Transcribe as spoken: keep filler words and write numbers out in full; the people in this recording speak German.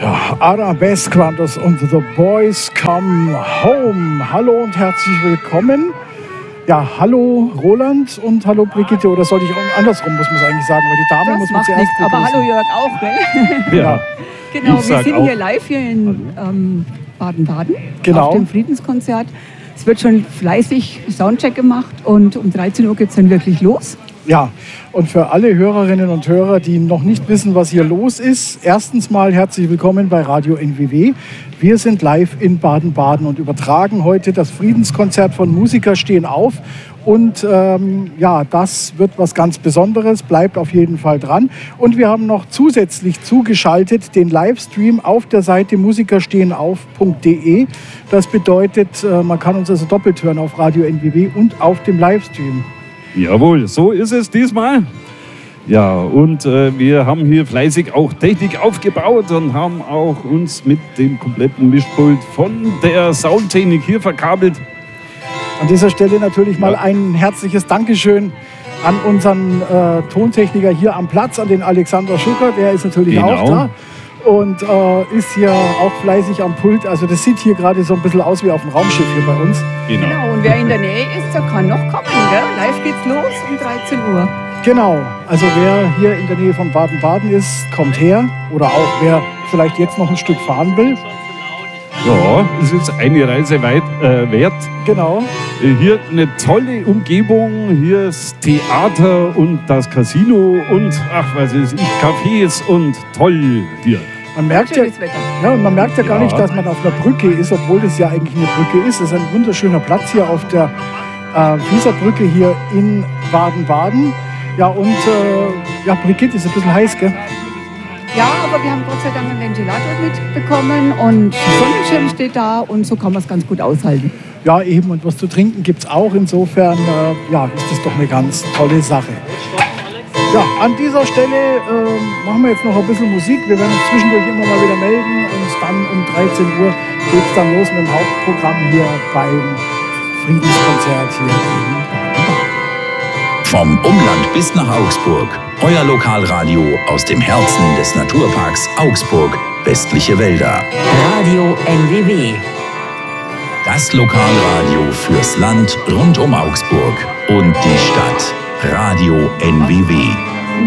Ja, Arabesque waren das und The Boys Come Home. Hallo und herzlich willkommen. Ja, hallo Roland und hallo Brigitte. Oder sollte ich auch andersrum, muss man es eigentlich sagen, weil die Dame das muss man macht zuerst nichts. Aber begrüßen. hallo Jörg auch, gell? Ja. Genau, Ich wir sag sind auch hier live hier in ähm, Baden-Baden Genau. auf dem Friedenskonzert. Es wird schon fleißig Soundcheck gemacht und um dreizehn Uhr geht es dann wirklich los. Ja, und für alle Hörerinnen und Hörer, die noch nicht wissen, was hier los ist, erstens mal herzlich willkommen bei Radio N W W. Wir sind live in Baden-Baden und übertragen heute das Friedenskonzert von Musiker stehen auf. Und ähm, ja, das wird was ganz Besonderes, bleibt auf jeden Fall dran. Und wir haben noch zusätzlich zugeschaltet den Livestream auf der Seite musikerstehenauf punkt de. Das bedeutet, äh, man kann uns also doppelt hören auf Radio N W W und auf dem Livestream. Jawohl, so ist es diesmal. Ja, und äh, wir haben hier fleißig auch Technik aufgebaut und haben auch uns mit dem kompletten Mischpult von der Soundtechnik hier verkabelt. An dieser Stelle natürlich mal ein herzliches Dankeschön an unseren äh, Tontechniker hier am Platz, an den Alexander Schucker, der ist natürlich Genau. auch da und äh, ist hier auch fleißig am Pult. Also das sieht hier gerade so ein bisschen aus wie auf dem Raumschiff hier bei uns. Genau. Genau, und wer in der Nähe ist, der kann noch kommen, gell? Live geht's los um dreizehn Uhr. Genau, also wer hier in der Nähe von Baden-Baden ist, kommt her. Oder auch wer vielleicht jetzt noch ein Stück fahren will. Ja, es ist eine Reise weit äh, wert. Genau. Hier eine tolle Umgebung, hier das Theater und das Casino und ach, was ist ich, Cafés und toll hier. Man merkt ja, Schönes Wetter. ja, und man merkt ja gar Ja. nicht, dass man auf einer Brücke ist, obwohl das ja eigentlich eine Brücke ist. Es ist ein wunderschöner Platz hier auf der äh, Wieserbrücke hier in Baden-Baden. Ja, und äh, ja, Brigitte ist ein bisschen heiß, gell? Ja, aber wir haben Gott sei Dank einen Ventilator mitbekommen und Sonnenschirm steht da und so kann man es ganz gut aushalten. Ja, eben, und was zu trinken gibt es auch. Insofern äh, ja, ist das doch eine ganz tolle Sache. Ja, an dieser Stelle äh, machen wir jetzt noch ein bisschen Musik. Wir werden uns zwischendurch immer mal wieder melden und dann um dreizehn Uhr geht es dann los mit dem Hauptprogramm hier beim Friedenskonzert hier in Baden-Baden. Vom Umland bis nach Augsburg. Euer Lokalradio aus dem Herzen des Naturparks Augsburg, westliche Wälder. Radio N W W. Das Lokalradio fürs Land rund um Augsburg und die Stadt. Radio N W W.